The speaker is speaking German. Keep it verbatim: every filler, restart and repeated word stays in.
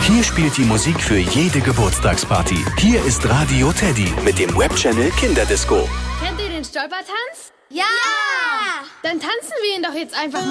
Hier spielt die Musik für jede Geburtstagsparty. Hier ist Radio Teddy mit dem Webchannel Kinderdisco. Kennt ihr den Stolpertanz? Ja! Dann tanzen wir ihn doch jetzt einfach